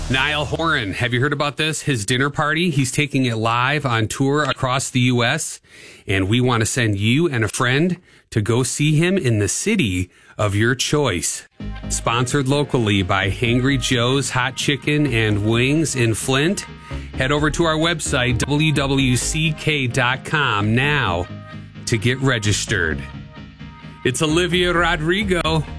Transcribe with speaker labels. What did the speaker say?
Speaker 1: Niall Horan, have you heard about this? His dinner party, he's taking it live on tour across the U.S., and we want to send you and a friend to go see him in the city of your choice. Sponsored locally by Hangry Joe's Hot Chicken and Wings in Flint. Head over to our website, wwck.com now to get registered. It's Olivia Rodrigo.